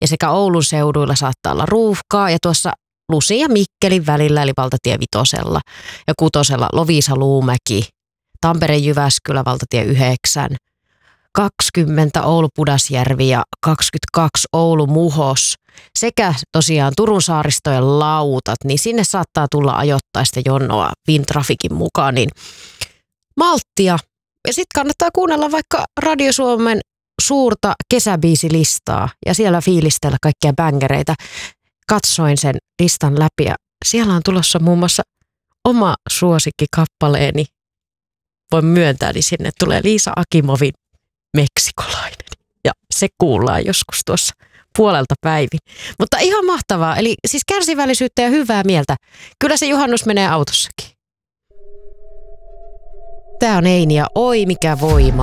ja sekä Oulun seuduilla saattaa olla ruuhkaa ja tuossa Lusin ja Mikkelin välillä eli valtatie 5 ja 6 Loviisa-Luumäki, Tampere-Jyväskylä valtatie 9, 20 Oulu-Pudasjärvi ja 22 Oulu-Muhos sekä tosiaan Turun saaristojen lautat, niin sinne saattaa tulla ajoittaista jonoa Fintrafikin mukaan, niin malttia. Ja sitten kannattaa kuunnella vaikka Radio Suomen suurta kesäbiisilistaa ja siellä fiilistellä kaikkia bängereitä. Katsoin sen listan läpi ja siellä on tulossa muun muassa oma suosikkikappaleeni. Voin myöntää, niin sinne tulee Liisa Akimovin Meksikolainen. Ja se kuullaan joskus tuossa puolelta päivin. Mutta ihan mahtavaa. Eli siis kärsivällisyyttä ja hyvää mieltä. Kyllä se juhannus menee autossakin. Tää on Eini ja oi mikä voima.